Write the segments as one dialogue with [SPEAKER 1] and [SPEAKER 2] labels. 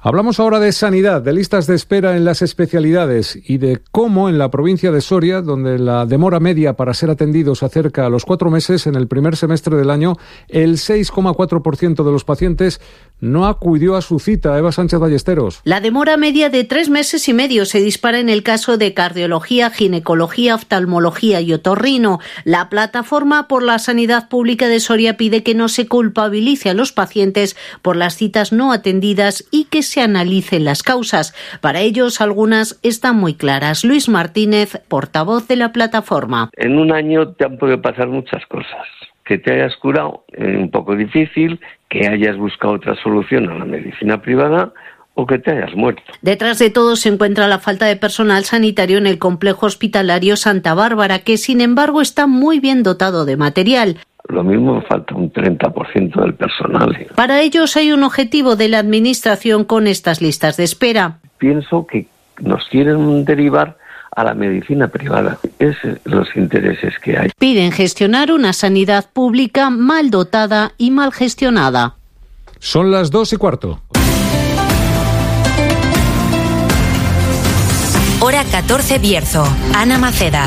[SPEAKER 1] Hablamos ahora de sanidad, de listas de espera en las especialidades y de cómo en la provincia de Soria, donde la demora media para ser atendidos se acerca a los 4 meses, en el primer semestre del año, el 6,4% de los pacientes no acudió a su cita. Eva Sánchez Ballesteros.
[SPEAKER 2] La demora media de 3 meses y medio se dispara en el caso de cardiología, ginecología, oftalmología y otorrino. La plataforma por la sanidad pública de Soria pide que no se culpabilice a los pacientes por las citas no atendidas y que se analicen las causas. Para ellos, algunas están muy claras. Luis Martínez, portavoz de la plataforma.
[SPEAKER 3] En un año te han podido pasar muchas cosas. Que te hayas curado, un poco difícil, que hayas buscado otra solución a la medicina privada o que te hayas muerto.
[SPEAKER 2] Detrás de todo se encuentra la falta de personal sanitario en el complejo hospitalario Santa Bárbara, que sin embargo está muy bien dotado de material.
[SPEAKER 3] Lo mismo falta un 30% del personal.
[SPEAKER 2] Para ellos hay un objetivo de la Administración con estas listas de espera.
[SPEAKER 3] Pienso que nos quieren derivar a la medicina privada. Es los intereses que hay.
[SPEAKER 2] Piden gestionar una sanidad pública mal dotada y mal gestionada.
[SPEAKER 1] Son las 2:15.
[SPEAKER 4] Hora 14 Bierzo. Ana Maceda.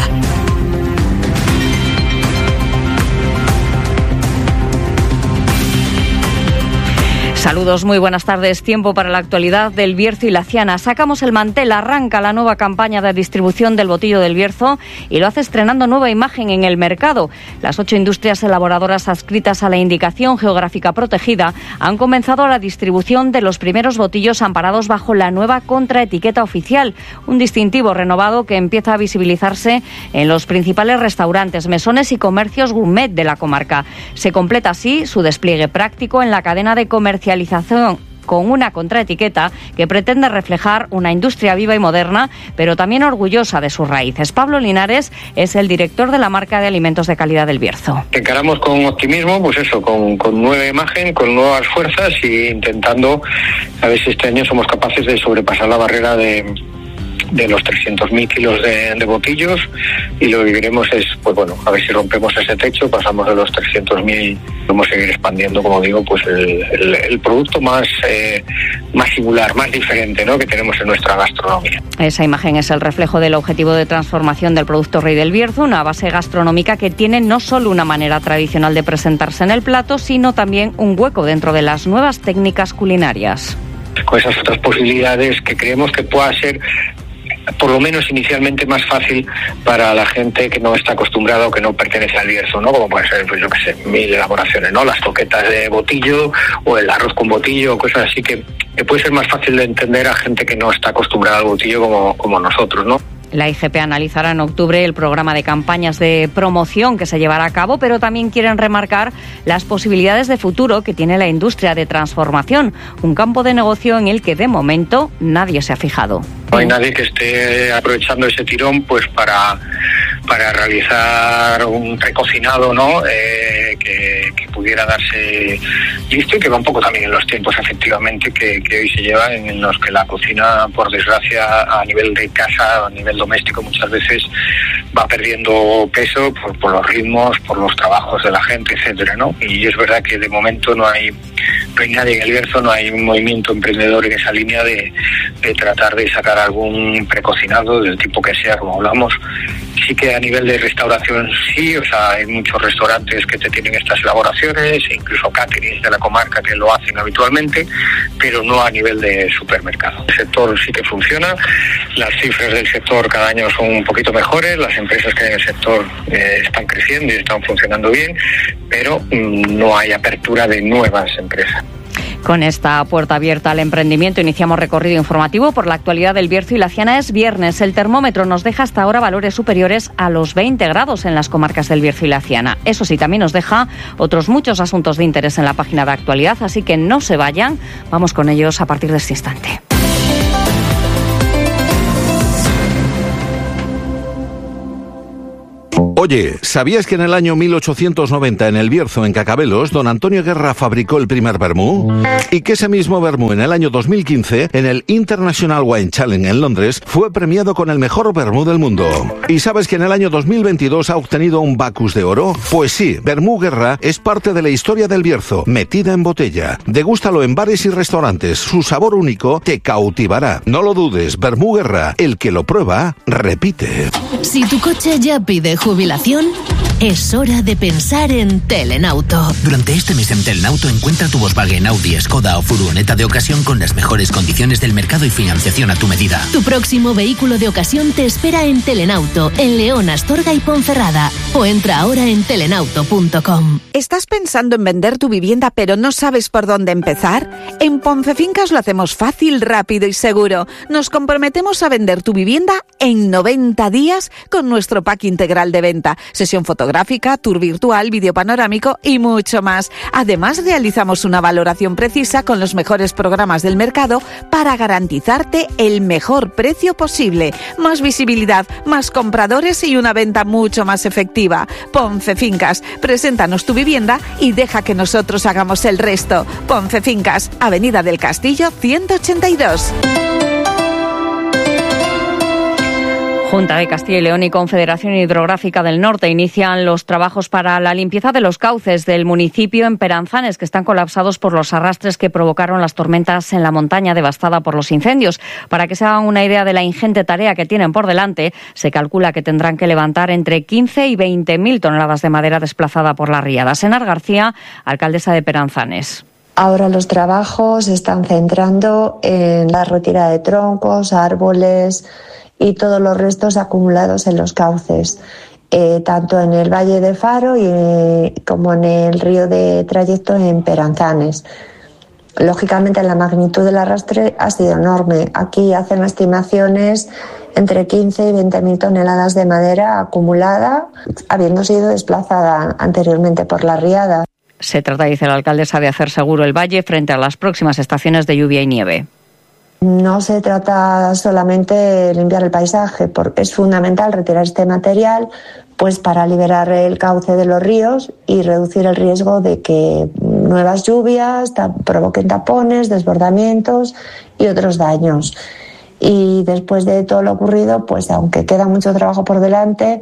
[SPEAKER 5] Saludos, muy buenas tardes. Tiempo para la actualidad del Bierzo y la Ciana. Sacamos el mantel, arranca la nueva campaña de distribución del botillo del Bierzo y lo hace estrenando nueva imagen en el mercado. Las 8 industrias elaboradoras adscritas a la indicación geográfica protegida han comenzado la distribución de los primeros botillos amparados bajo la nueva contraetiqueta oficial, un distintivo renovado que empieza a visibilizarse en los principales restaurantes, mesones y comercios gourmet de la comarca. Se completa así su despliegue práctico en la cadena de comercialización con una contraetiqueta que pretende reflejar una industria viva y moderna, pero también orgullosa de sus raíces. Pablo Linares es el director de la marca de alimentos de calidad del Bierzo.
[SPEAKER 6] Encaramos con optimismo, pues eso, con nueva imagen, con nuevas fuerzas y intentando a ver si este año somos capaces de sobrepasar la barrera de los 300.000 kilos de botillos, y lo que queremos es, pues bueno, a ver si rompemos ese techo, pasamos de los 300.000, vamos a seguir expandiendo, como digo, pues el producto más singular, más diferente, ¿no?, que tenemos en nuestra gastronomía.
[SPEAKER 5] Esa imagen es el reflejo del objetivo de transformación del producto rey del Bierzo, una base gastronómica que tiene no solo una manera tradicional de presentarse en el plato, sino también un hueco dentro de las nuevas técnicas culinarias.
[SPEAKER 6] Con esas otras posibilidades que creemos que pueda ser, por lo menos inicialmente, más fácil para la gente que no está acostumbrada o que no pertenece al Bierzo, ¿no? Como puede ser, pues yo qué sé, 1000 elaboraciones, ¿no? Las croquetas de botillo o el arroz con botillo, cosas así que puede ser más fácil de entender a gente que no está acostumbrada al botillo como nosotros, ¿no?
[SPEAKER 5] La IGP analizará en octubre el programa de campañas de promoción que se llevará a cabo, pero también quieren remarcar las posibilidades de futuro que tiene la industria de transformación, un campo de negocio en el que de momento nadie se ha fijado.
[SPEAKER 6] No hay nadie que esté aprovechando ese tirón pues para realizar un precocinado, ¿no? Que pudiera darse listo y que va un poco también en los tiempos, efectivamente, que hoy se llevan, en los que la cocina, por desgracia, a nivel de casa, a nivel doméstico, muchas veces va perdiendo peso por los ritmos, por los trabajos de la gente, etcétera, ¿no? Y es verdad que de momento no hay nadie en el Bierzo, no hay un movimiento emprendedor en esa línea de tratar de sacar algún precocinado del tipo que sea, como hablamos. Sí que a nivel de restauración sí, o sea, hay muchos restaurantes que te tienen estas elaboraciones, incluso caterings de la comarca que lo hacen habitualmente, pero no a nivel de supermercado. El sector sí que funciona, las cifras del sector cada año son un poquito mejores, las empresas que hay en el sector están creciendo y están funcionando bien, pero no hay apertura de nuevas empresas.
[SPEAKER 5] Con esta puerta abierta al emprendimiento iniciamos recorrido informativo por la actualidad del Bierzo y la Ciana. Es viernes, el termómetro nos deja hasta ahora valores superiores a los 20 grados en las comarcas del Bierzo y la Ciana. Eso sí, también nos deja otros muchos asuntos de interés en la página de actualidad, así que no se vayan, vamos con ellos a partir de este instante.
[SPEAKER 7] Oye, ¿sabías que en el año 1890 en El Bierzo, en Cacabelos, don Antonio Guerra fabricó el primer vermú? Y que ese mismo vermú en el año 2015, en el International Wine Challenge en Londres, fue premiado con el mejor vermú del mundo. ¿Y sabes que en el año 2022 ha obtenido un Bacus de oro? Pues sí, Vermú Guerra es parte de la historia del Bierzo, metida en botella. Degústalo en bares y restaurantes, su sabor único te cautivará. No lo dudes, Vermú Guerra, el que lo prueba, repite.
[SPEAKER 8] Si tu coche ya pide jubilación, es hora de pensar en Telenauto.
[SPEAKER 9] Durante este mes en Telenauto encuentra tu Volkswagen, Audi, Skoda o furgoneta de ocasión con las mejores condiciones del mercado y financiación a tu medida.
[SPEAKER 8] Tu próximo vehículo de ocasión te espera en Telenauto, en León, Astorga y Ponferrada. O entra ahora en telenauto.com.
[SPEAKER 10] ¿Estás pensando en vender tu vivienda pero no sabes por dónde empezar? En Poncefincas lo hacemos fácil, rápido y seguro. Nos comprometemos a vender tu vivienda en 90 días con nuestro pack integral de venta. Sesión fotográfica, tour virtual, vídeo panorámico y mucho más. Además, realizamos una valoración precisa con los mejores programas del mercado para garantizarte el mejor precio posible. Más visibilidad, más compradores y una venta mucho más efectiva. Poncefincas, preséntanos tu vivienda y deja que nosotros hagamos el resto. Poncefincas, Avenida del Castillo 182.
[SPEAKER 5] Junta de Castilla y León y Confederación Hidrográfica del Norte inician los trabajos para la limpieza de los cauces del municipio en Peranzanes, que están colapsados por los arrastres que provocaron las tormentas en la montaña devastada por los incendios. Para que se hagan una idea de la ingente tarea que tienen por delante, se calcula que tendrán que levantar entre 15 y 20.000 toneladas de madera desplazada por las riadas. Senar García, alcaldesa de Peranzanes.
[SPEAKER 11] Ahora los trabajos se están centrando en la retirada de troncos, árboles y todos los restos acumulados en los cauces, tanto en el Valle de Faro como en el río de trayecto en Peranzanes. Lógicamente la magnitud del arrastre ha sido enorme. Aquí hacen estimaciones entre 15 y 20.000 toneladas de madera acumulada, habiendo sido desplazada anteriormente por la riada.
[SPEAKER 5] Se trata, dice la alcaldesa, de hacer seguro el valle frente a las próximas estaciones de lluvia y nieve.
[SPEAKER 11] No se trata solamente de limpiar el paisaje, porque es fundamental retirar este material pues para liberar el cauce de los ríos y reducir el riesgo de que nuevas lluvias provoquen tapones, desbordamientos y otros daños. Y después de todo lo ocurrido, pues aunque queda mucho trabajo por delante,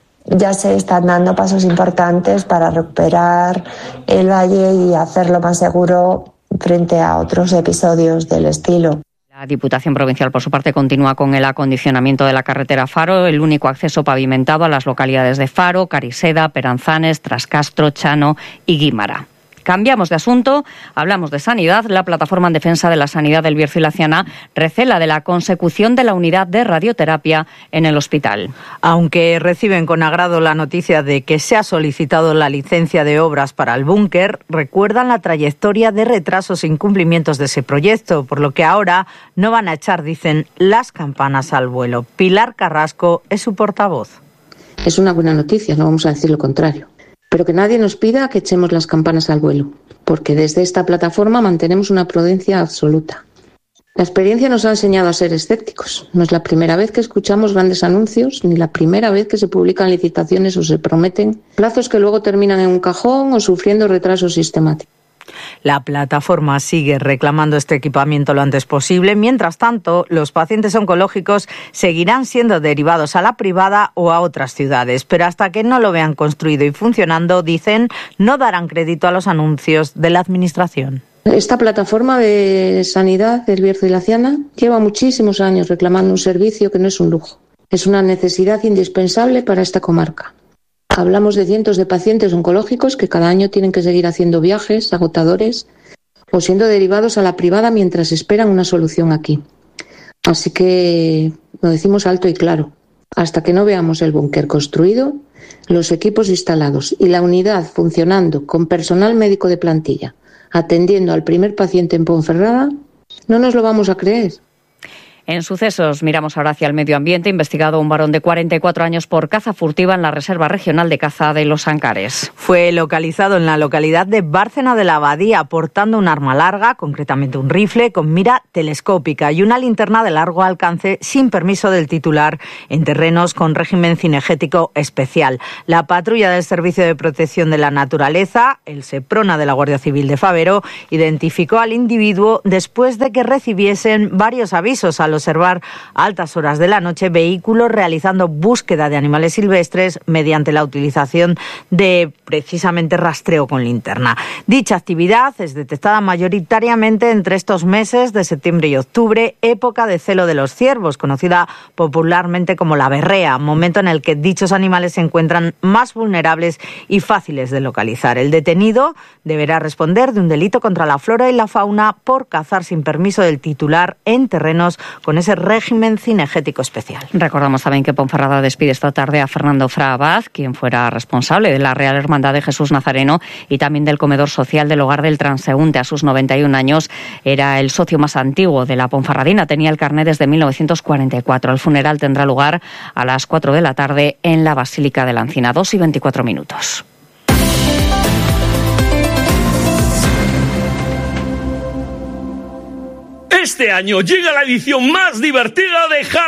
[SPEAKER 11] ya se están dando pasos importantes para recuperar el valle y hacerlo más seguro frente a otros episodios del estilo.
[SPEAKER 5] La Diputación Provincial, por su parte, continúa con el acondicionamiento de la carretera Faro, el único acceso pavimentado a las localidades de Faro, Cariseda, Peranzanes, Trascastro, Chano y Guímara. Cambiamos de asunto, hablamos de sanidad. La Plataforma en Defensa de la Sanidad del Bierzo y la Ciana recela de la consecución de la unidad de radioterapia en el hospital.
[SPEAKER 12] Aunque reciben con agrado la noticia de que se ha solicitado la licencia de obras para el búnker, recuerdan la trayectoria de retrasos e incumplimientos de ese proyecto, por lo que ahora no van a echar, dicen, las campanas al vuelo. Pilar Carrasco es su portavoz.
[SPEAKER 13] Es una buena noticia, no vamos a decir lo contrario. Pero que nadie nos pida que echemos las campanas al vuelo, porque desde esta plataforma mantenemos una prudencia absoluta. La experiencia nos ha enseñado a ser escépticos. No es la primera vez que escuchamos grandes anuncios, ni la primera vez que se publican licitaciones o se prometen plazos que luego terminan en un cajón o sufriendo retrasos sistemáticos.
[SPEAKER 12] La plataforma sigue reclamando este equipamiento lo antes posible. Mientras tanto, los pacientes oncológicos seguirán siendo derivados a la privada o a otras ciudades. Pero hasta que no lo vean construido y funcionando, dicen, no darán crédito a los anuncios de la Administración.
[SPEAKER 13] Esta plataforma de sanidad del Bierzo y la Ciana lleva muchísimos años reclamando un servicio que no es un lujo. Es una necesidad indispensable para esta comarca. Hablamos de cientos de pacientes oncológicos que cada año tienen que seguir haciendo viajes agotadores o siendo derivados a la privada mientras esperan una solución aquí. Así que lo decimos alto y claro. Hasta que no veamos el búnker construido, los equipos instalados y la unidad funcionando con personal médico de plantilla, atendiendo al primer paciente en Ponferrada, no nos lo vamos a creer.
[SPEAKER 5] En sucesos, miramos ahora hacia el medio ambiente. Investigado un varón de 44 años por caza furtiva en la Reserva Regional de Caza de Los Ancares.
[SPEAKER 12] Fue localizado en la localidad de Bárcena de la Abadía portando un arma larga, concretamente un rifle, con mira telescópica y una linterna de largo alcance sin permiso del titular en terrenos con régimen cinegético especial. La patrulla del Servicio de Protección de la Naturaleza, el SEPRONA de la Guardia Civil de Fabero, identificó al individuo después de que recibiesen varios avisos al observar a altas horas de la noche vehículos realizando búsqueda de animales silvestres mediante la utilización de precisamente rastreo con linterna. Dicha actividad es detectada mayoritariamente entre estos meses de septiembre y octubre, época de celo de los ciervos, conocida popularmente como la berrea, momento en el que dichos animales se encuentran más vulnerables y fáciles de localizar. El detenido deberá responder de un delito contra la flora y la fauna por cazar sin permiso del titular en terrenos con ese régimen cinegético especial.
[SPEAKER 5] Recordamos también que Ponferrada despide esta tarde a Fernando Fra Abad, quien fuera responsable de la Real Hermandad de Jesús Nazareno y también del comedor social del Hogar del Transeúnte. A sus 91 años era el socio más antiguo de la Ponferradina. Tenía el carné desde 1944. El funeral tendrá lugar a las 4 de la tarde en la Basílica de la Encina. 2:24.
[SPEAKER 14] Este año llega la edición más divertida de